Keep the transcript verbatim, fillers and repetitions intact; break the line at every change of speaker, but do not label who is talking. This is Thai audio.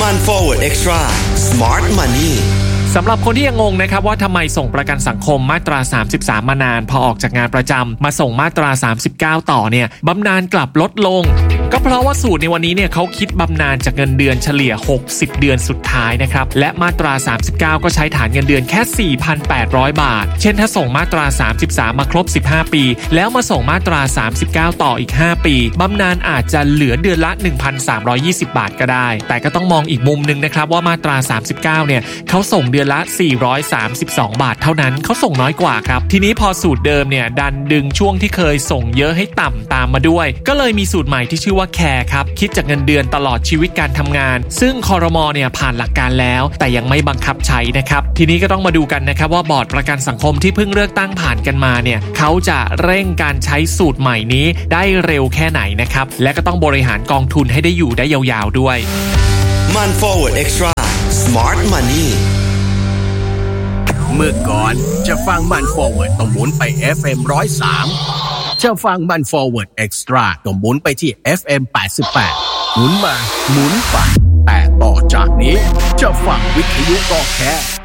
มัน Forward Extra Smart Money
สำหรับคนที่ยังงงนะครับว่าทำไมส่งประกันสังคมมาตราสามสิบสามมานานพอออกจากงานประจำมาส่งมาตราสามสิบเก้าต่อเนี่ยบำนาญกลับลดลงก็เพราะว่าสูตรในวันนี้เนี่ยเขาคิดบำนาญจากเงินเดือนเฉลี่ยหกสิบเดือนสุดท้ายนะครับและมาตราสามสิบเก้าก็ใช้ฐานเงินเดือนแค่ สี่พันแปดร้อย บาทเช่นถ้าส่งมาตราสามสิบสามมาครบสิบห้าปีแล้วมาส่งมาตราสามสิบเก้าต่ออีกห้าปีบำนาญอาจจะเหลือเดือนละ หนึ่งพันสามร้อยยี่สิบ บาทก็ได้แต่ก็ต้องมองอีกมุมนึงนะครับว่ามาตราสามสิบเก้าเนี่ยเขาส่งเดือนละสี่ร้อยสามสิบสองบาทเท่านั้นเขาส่งน้อยกว่าครับทีนี้พอสูตรเดิมเนี่ยดันดึงช่วงที่เคยส่งเยอะให้ต่ำตามมาด้วยก็เลยมีสูตรใหม่ที่ชื่อว่าแคร์ครับคิดจากเงินเดือนตลอดชีวิตการทำงานซึ่งครม.เนี่ยผ่านหลักการแล้วแต่ยังไม่บังคับใช้นะครับทีนี้ก็ต้องมาดูกันนะครับว่าบอร์ดประกันสังคมที่เพิ่งเลือกตั้งผ่านกันมาเนี่ยเขาจะเร่งการใช้สูตรใหม่นี้ได้เร็วแค่ไหนนะครับและก็ต้องบริหารกองทุนให้ได้อยู่ได้ยาวๆด้วย
มัน Forward Extra Smart Money
เมื่อก่อนจะฟังมัน Forward ต้องหมุนไป เอฟ เอ็ม หนึ่งร้อยสามจะฟังมัน Forward Extra ต้องหมุนไปที่ เอฟ เอ็ม แปดสิบแปดหมุนมาหมุนไปแต่ต่อจากนี้จะฟังวิทยุก็แค่